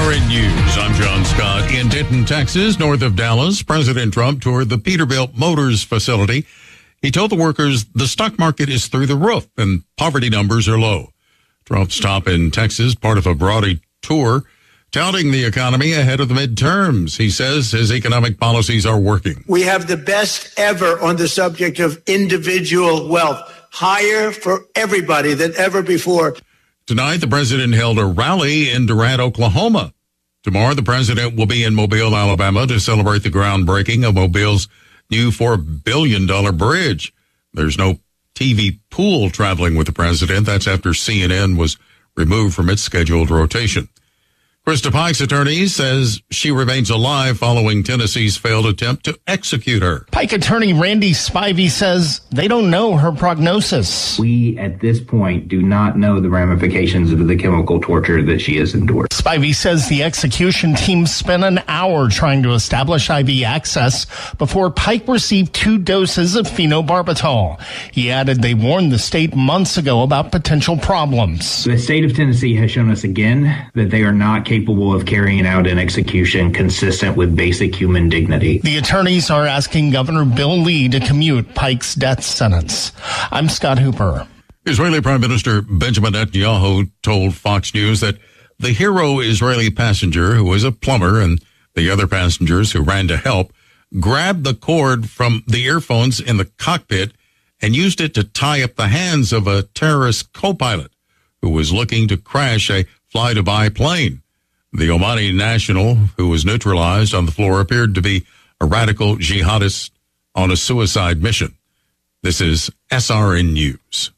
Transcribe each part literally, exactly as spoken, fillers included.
R N News, I'm John Scott. In Denton, Texas, north of Dallas, President Trump toured the Peterbilt Motors facility. He told the workers the stock market is through the roof and poverty numbers are low. Trump's stop in Texas, part of a broader tour, touting the economy ahead of the midterms. He says his economic policies are working. We have the best ever on the subject of individual wealth, higher for everybody than ever before. Tonight, the president held a rally in Durant, Oklahoma. Tomorrow, the president will be in Mobile, Alabama to celebrate the groundbreaking of Mobile's new four billion dollars bridge. There's no T V pool traveling with the president. That's after C N N was removed from its scheduled rotation. Krista Pike's attorney says she remains alive following Tennessee's failed attempt to execute her. Pike attorney Randy Spivey says they don't know her prognosis. We, at this point, do not know the ramifications of the chemical torture that she has endured. Spivey says the execution team spent an hour trying to establish I V access before Pike received two doses of phenobarbital. He added they warned the state months ago about potential problems. The state of Tennessee has shown us again that they are not capable of carrying out an execution consistent with basic human dignity. The attorneys are asking Governor Bill Lee to commute Pike's death sentence. I'm Scott Hooper. Israeli Prime Minister Benjamin Netanyahu told Fox News that the hero Israeli passenger, who was a plumber, and the other passengers who ran to help, grabbed the cord from the earphones in the cockpit and used it to tie up the hands of a terrorist co-pilot who was looking to crash a fly-to-buy plane. The Omani national, who was neutralized on the floor, appeared to be a radical jihadist on a suicide mission. This is S R N News.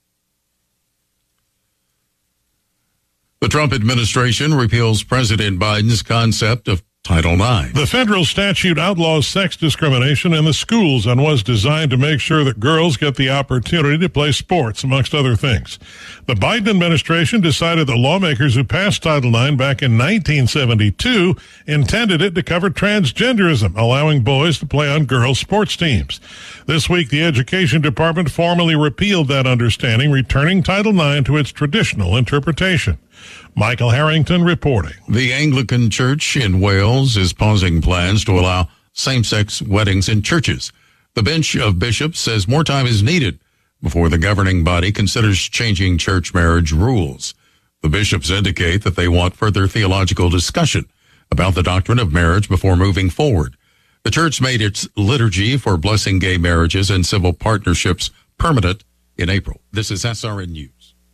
The Trump administration repeals President Biden's concept of Title nine. The federal statute outlaws sex discrimination in the schools and was designed to make sure that girls get the opportunity to play sports, amongst other things. The Biden administration decided that lawmakers who passed Title nine back in nineteen seventy-two intended it to cover transgenderism, allowing boys to play on girls' sports teams. This week, the Education Department formally repealed that understanding, returning Title nine to its traditional interpretation. Michael Harrington reporting. The Anglican Church in Wales is pausing plans to allow same-sex weddings in churches. The bench of bishops says more time is needed before the governing body considers changing church marriage rules. The bishops indicate that they want further theological discussion about the doctrine of marriage before moving forward. The church made its liturgy for blessing gay marriages and civil partnerships permanent in April. This is S R N News.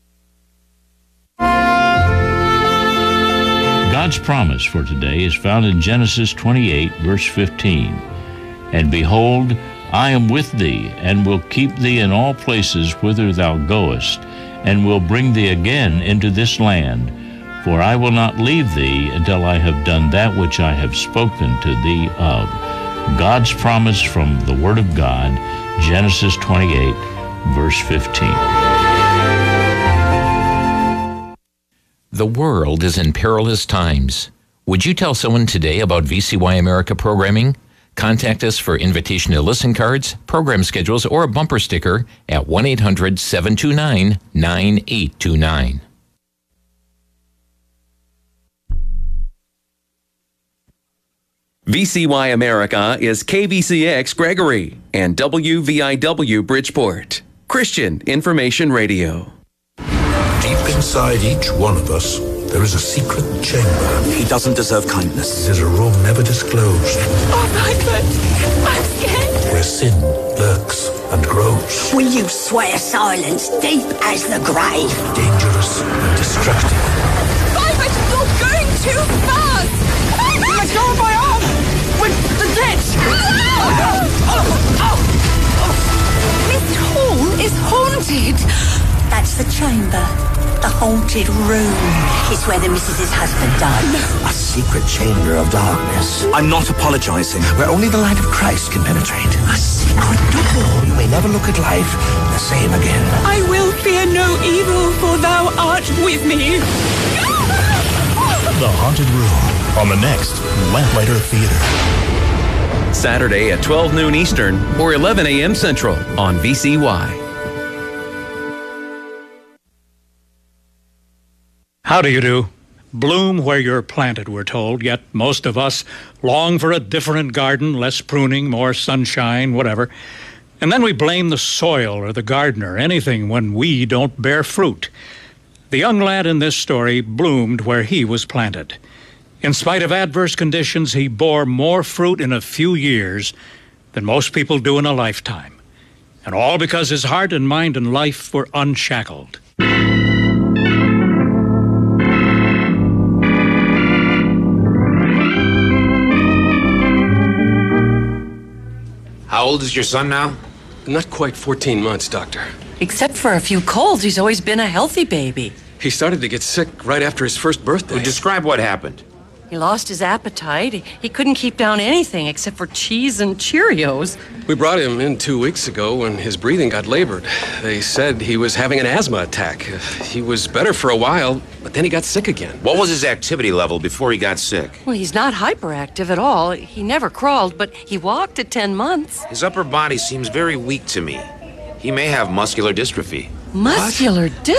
God's promise for today is found in Genesis twenty-eight, verse fifteen. And behold, I am with thee, and will keep thee in all places whither thou goest, and will bring thee again into this land. For I will not leave thee until I have done that which I have spoken to thee of. God's promise from the Word of God, Genesis twenty-eight, verse fifteen. The world is in perilous times. Would you tell someone today about V C Y America programming? Contact us for invitation to listen cards, program schedules, or a bumper sticker at one eight hundred seven two nine nine eight two nine. V C Y America is K V C X Gregory and W V I W Bridgeport. Christian Information Radio. Deep inside each one of us, there is a secret chamber. He doesn't deserve kindness. It is a room never disclosed. Oh, Rupert, I'm scared. Where sin lurks and grows. Will you swear silence deep as the grave? Dangerous and destructive. Rupert, you're going too fast. Let go of my arm! With the ditch! Oh, oh, oh. This hall is haunted. That's the chamber. The haunted room. It's where the missus's husband died. A secret chamber of darkness. I'm not apologizing. Where only the light of Christ can penetrate. A secret door. You may never look at life the same again. I will fear no evil, for thou art with me. The Haunted Room on the next Lamplighter Theater. Saturday at twelve noon Eastern or eleven a.m. Central on V C Y. How do you do? Bloom where you're planted, we're told, yet most of us long for a different garden, less pruning, more sunshine, whatever. And then we blame the soil or the gardener, anything, when we don't bear fruit. The young lad in this story bloomed where he was planted. In spite of adverse conditions, he bore more fruit in a few years than most people do in a lifetime. And all because his heart and mind and life were unshackled. How old is your son now? Not quite fourteen months, Doctor. Except for a few colds, he's always been a healthy baby. He started to get sick right after his first birthday. Well, describe what happened. He lost his appetite. He, he couldn't keep down anything except for cheese and Cheerios. We brought him in two weeks ago when his breathing got labored. They said he was having an asthma attack. He was better for a while, but then he got sick again. What was his activity level before he got sick? Well, he's not hyperactive at all. He never crawled, but he walked at ten months. His upper body seems very weak to me. He may have muscular dystrophy. Muscular what? dystrophy?